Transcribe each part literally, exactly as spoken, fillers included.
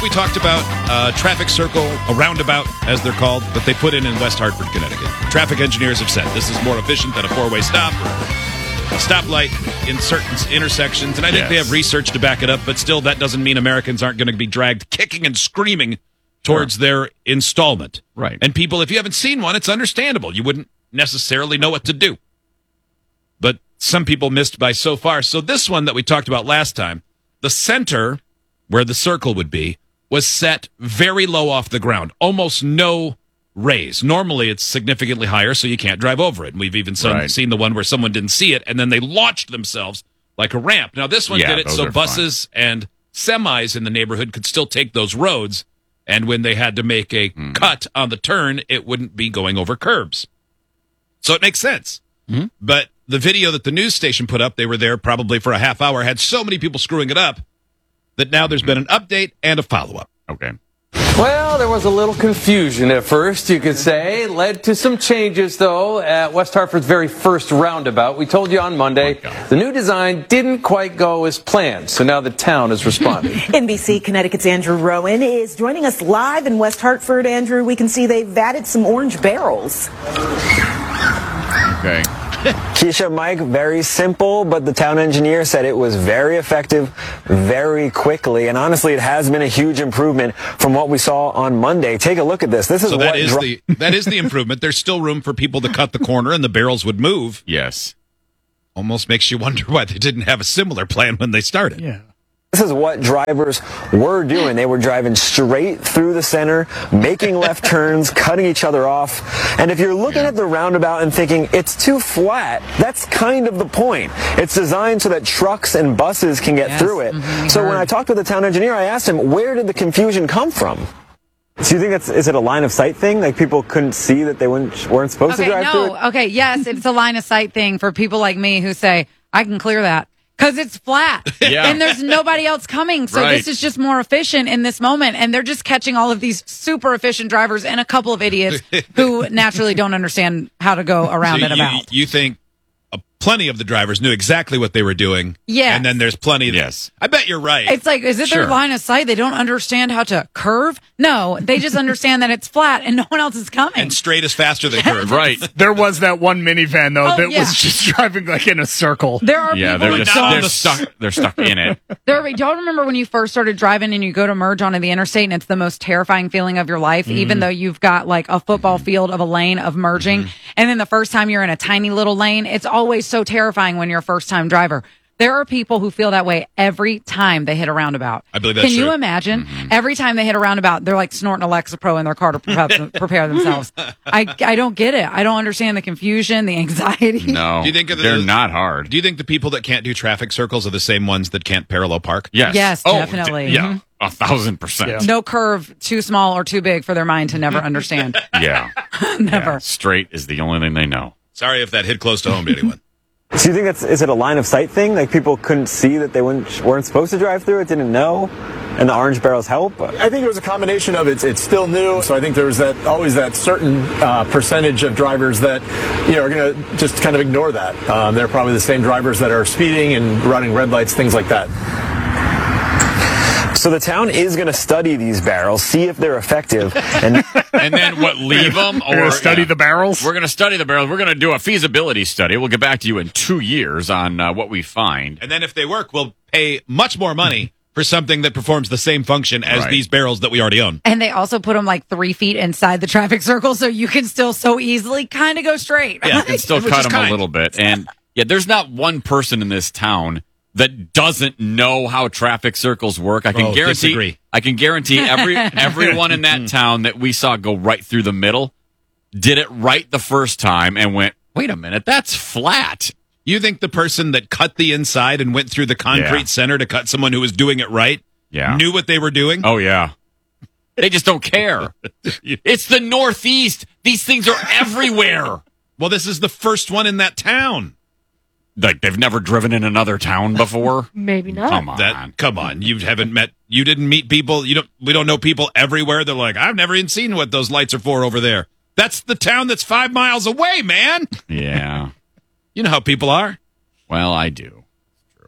we talked about uh, traffic circle, a roundabout, as they're called, that they put in in West Hartford, Connecticut. Traffic engineers have said this is more efficient than a four-way stop or a stoplight in certain intersections. And I think yes. they have research to back it up, but still that doesn't mean Americans aren't going to be dragged kicking and screaming towards sure. their installment. Right. And people, if you haven't seen one, it's understandable. You wouldn't necessarily know what to do. But some people missed by so far. So this one that we talked about last time, the center where the circle would be was set very low off the ground, almost no raise. Normally it's significantly higher, so you can't drive over it. And we've even some, right. seen the one where someone didn't see it, and then they launched themselves like a ramp. Now this one yeah, did it so buses fun. and semis in the neighborhood could still take those roads, and when they had to make a mm-hmm. cut on the turn, it wouldn't be going over curbs. So it makes sense. Mm-hmm. But the video that the news station put up, they were there probably for a half hour, had so many people screwing it up that now there's been an update and a follow-up. Okay. Well, there was a little confusion at first, you could say. Led to some changes, though, at West Hartford's very first roundabout. We told you on Monday oh the new design didn't quite go as planned, so now the town is responding. N B C Connecticut's Andrew Rowan is joining us live in West Hartford. Andrew, we can see they've added some orange barrels. Okay. Keisha, Mike, very simple, but the town engineer said it was very effective very quickly. And honestly, it has been a huge improvement from what we saw on Monday. Take a look at this. This is so what that is the that is the improvement. There's still room for people to cut the corner and the barrels would move. Yes. Almost makes you wonder why they didn't have a similar plan when they started. Yeah. This is what drivers were doing. They were driving straight through the center, making left turns, cutting each other off. And if you're looking yeah. at the roundabout and thinking it's too flat, that's kind of the point. It's designed so that trucks and buses can get yes. through it. Mm-hmm. So when I talked with the town engineer, I asked him, where did the confusion come from? So you think that's, is it a line of sight thing? Like people couldn't see that they weren't, weren't supposed okay, to drive no. through it? Okay, yes, it's a line of sight thing for people like me who say, I can clear that. Because it's flat. Yeah. And there's nobody else coming. So right. this is just more efficient in this moment. And they're just catching all of these super efficient drivers and a couple of idiots who naturally don't understand how to go around so and you, about. You think uh, plenty of the drivers knew exactly what they were doing. Yes. And then there's plenty that, yes. I bet you're right. It's like, is it Sure. their line of sight? They don't understand how to curve? No, they just understand that it's flat and no one else is coming. And straight is faster than curve. Right. There was that one minivan, though, Oh, that yeah. was just driving like in a circle. There are Yeah, people they're who just don't. they're stuck. They're stuck in it. There, don't remember when you first started driving and you go to merge onto the interstate and it's the most terrifying feeling of your life, Mm-hmm. even though you've got like a football field of a lane of merging. Mm-hmm. And then the first time you're in a tiny little lane, it's always so terrifying when you're a first time driver. There are people who feel that way every time they hit a roundabout. I believe that's Can you true. imagine? Mm-hmm. Every time they hit a roundabout, they're like snorting Alexa Pro in their car to prepare, prepare themselves. I, I don't get it. I don't understand the confusion, the anxiety. No, Do you think of the- they're not hard. Do you think the people that can't do traffic circles are the same ones that can't parallel park? Yes. Yes, Oh, definitely. d- yeah, Mhm. a thousand percent. Yeah. No curve too small or too big for their mind to never understand. Yeah. Never. Yeah. Straight is the only thing they know. Sorry if that hit close to home to anyone. So you think that's, is it a line of sight thing? Like people couldn't see that they weren't, weren't supposed to drive through it, didn't know, and the orange barrels help? I think it was a combination of it's it's still new, so I think there was that always that certain uh, percentage of drivers that you know are going to just kind of ignore that. Um, they're probably the same drivers that are speeding and running red lights, things like that. So the town is going to study these barrels, see if they're effective, and And then what? Leave them We're or going to study yeah. the barrels? We're going to study the barrels. We're going to do a feasibility study. We'll get back to you in two years on uh, what we find. And then if they work, we'll pay much more money for something that performs the same function as Right. these barrels that we already own. And they also put them like three feet inside the traffic circle so you can still so easily kind of go straight. Yeah, you can still Which cut is them kind. a little bit. And yeah, there's not one person in this town that doesn't know how traffic circles work. I can Oh, guarantee. disagree. I can guarantee every everyone in that town that we saw go right through the middle did it right the first time and went, "Wait a minute, that's flat." You think the person that cut the inside and went through the concrete Yeah. center to cut someone who was doing it right Yeah. knew what they were doing? Oh yeah. They just don't care. It's the Northeast. These things are everywhere. Well, this is the first one in that town. Like they've never driven in another town before. Maybe not. Come on. That come on, you haven't met, you didn't meet people. You don't. We don't know people everywhere. They're like, I've never even seen what those lights are for over there. That's the town that's five miles away, man. Yeah. You know how people are. Well, I do.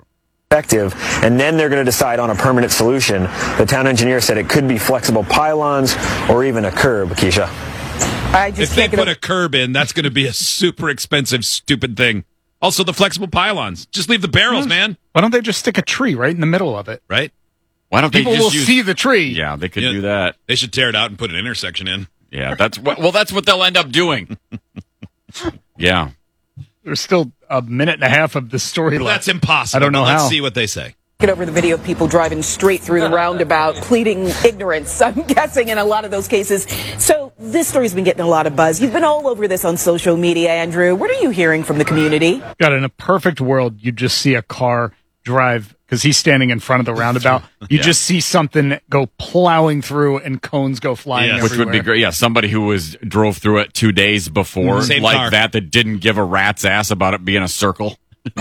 effective, and then they're going to decide on a permanent solution. The town engineer said it could be flexible pylons or even a curb, Keisha. I just If they can't get put a- a curb in, that's going to be a super expensive, stupid thing. Also, the flexible pylons. Just leave the barrels, man. Why don't they just stick a tree right in the middle of it? Right? Why don't People they will just use, see the tree. Yeah, they could Yeah. do that. They should tear it out and put an intersection in. Yeah, that's what. Well, that's what they'll end up doing. Yeah. There's still a minute and a half of the story Well, left. that's impossible. I don't know but Let's how. see what they say. Get over the video of people driving straight through the roundabout, pleading ignorance, I'm guessing, in a lot of those cases. So this story's been getting a lot of buzz. You've been all over this on social media, Andrew. What are you hearing from the community? God, in a perfect world, you just see a car drive because he's standing in front of the roundabout. You Yeah. just see something go plowing through and cones go flying Yes. everywhere. Which would be great. Yeah, somebody who was drove through it two days before, Same like car. that, that didn't give a rat's ass about it being a circle.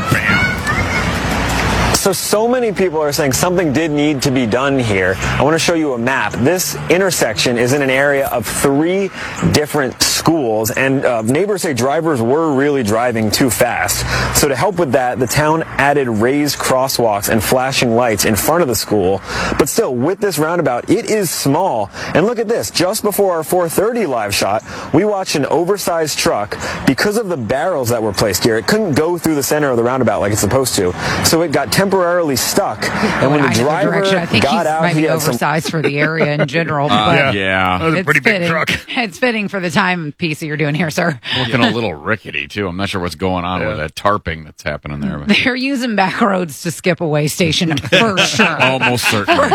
So, so many people are saying something did need to be done here. I want to show you a map. This intersection is in an area of three different schools, and uh, neighbors say drivers were really driving too fast. So to help with that, the town added raised crosswalks and flashing lights in front of the school. But still, with this roundabout, it is small. And look at this. Just before our four thirty live shot, we watched an oversized truck. Because of the barrels that were placed here, it couldn't go through the center of the roundabout like it's supposed to. So it got temporarily stuck. And when the Either driver direction. I think got he's out, might he be had some oversized for the area in general. Uh, but yeah. That was a it's pretty big fitting. truck. It's fitting for the time piece that you're doing here, sir. Looking a little rickety, too. I'm not sure what's going on with that tarping that's happening there. But They're using back roads to skip a way station for sure. almost certainly.